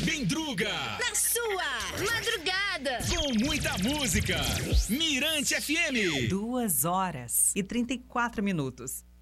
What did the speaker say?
Bendruga, Na sua madrugada. com muita música. Mirante FM. 2 horas e 34 minutos.